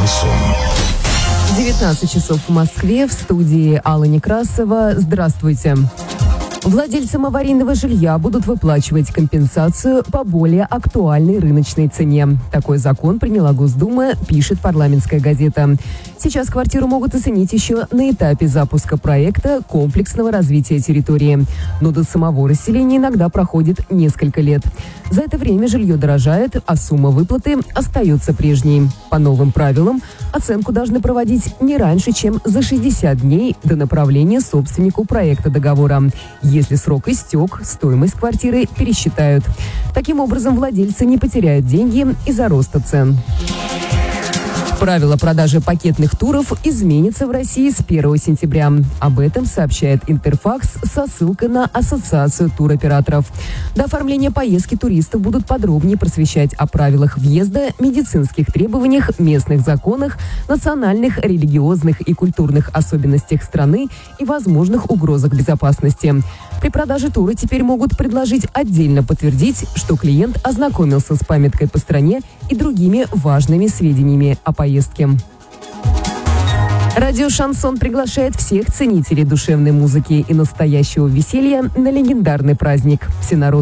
Шансон. 19 часов в Москве, в студии Алла Некрасова. Здравствуйте. Владельцам аварийного жилья будут выплачивать компенсацию по более актуальной рыночной цене. Такой закон приняла Госдума, пишет «Парламентская газета». Сейчас квартиру могут оценить еще на этапе запуска проекта комплексного развития территории. Но до самого расселения иногда проходит несколько лет. За это время жилье дорожает, а сумма выплаты остается прежней. По новым правилам оценку должны проводить не раньше, чем за 60 дней до направления собственнику проекта договора. Если срок истек, стоимость квартиры пересчитают. Таким образом, владельцы не потеряют деньги из-за роста цен. Правила продажи пакетных туров изменятся в России с 1 сентября. Об этом сообщает Интерфакс со ссылкой на Ассоциацию туроператоров. До оформления поездки туристов будут подробнее просвещать о правилах въезда, медицинских требованиях, местных законах, национальных, религиозных и культурных особенностях страны и возможных угрозах безопасности. При продаже тура теперь могут предложить отдельно подтвердить, что клиент ознакомился с памяткой по стране и другими важными сведениями о поездке. Радио «Шансон» приглашает всех ценителей душевной музыки и настоящего веселья на легендарный праздник. Всенародный